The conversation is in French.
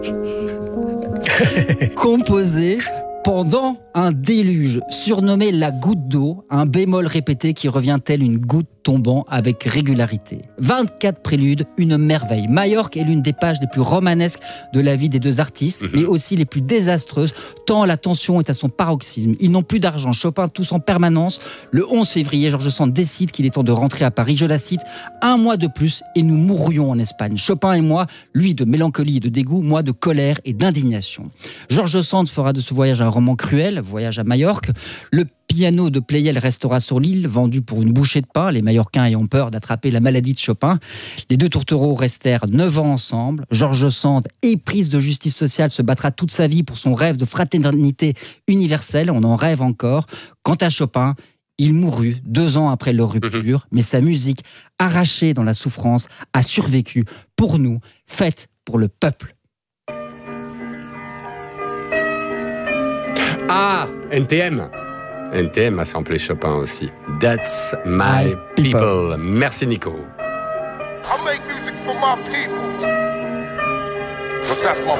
Composé pendant un déluge, surnommé la goutte d'eau, un bémol répété qui revient tel une goutte tombant avec régularité. 24 préludes, une merveille. Majorque est l'une des pages les plus romanesques de la vie des deux artistes, mais aussi les plus désastreuses, tant la tension est à son paroxysme. Ils n'ont plus d'argent, Chopin tousse en permanence. Le 11 février, Georges Sand décide qu'il est temps de rentrer à Paris. Je la cite, « Un mois de plus et nous mourrions en Espagne. Chopin et moi, lui de mélancolie et de dégoût, moi de colère et d'indignation. » Georges Sand fera de ce voyage un roman cruel, voyage à Majorque. Le piano de Pleyel restera sur l'île, vendu pour une bouchée de pain, les Majorcains ayant peur d'attraper la maladie de Chopin. Les deux tourtereaux restèrent 9 ans ensemble. Georges Sand, éprise de justice sociale, se battra toute sa vie pour son rêve de fraternité universelle. On en rêve encore. Quant à Chopin, il mourut 2 ans après leur rupture, mais sa musique, arrachée dans la souffrance, a survécu pour nous, faite pour le peuple. Ah, NTM. NTM a samplé Chopin aussi. That's my people. Merci Nico. I make music for my people. But that's my